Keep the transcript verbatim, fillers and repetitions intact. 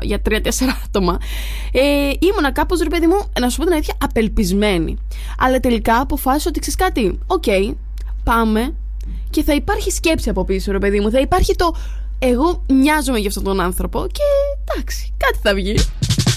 για τρία-τέσσερα άτομα. Ε, ήμουνα κάπως, ρε παιδί μου, να σου πω την αλήθεια, απελπισμένη. Αλλά τελικά αποφάσισα ότι ξέρεις κάτι. Οκ, okay, πάμε. Και θα υπάρχει σκέψη από πίσω, ρε παιδί μου. Θα υπάρχει το εγώ μοιάζομαι για αυτόν τον άνθρωπο. Και εντάξει, κάτι θα βγει.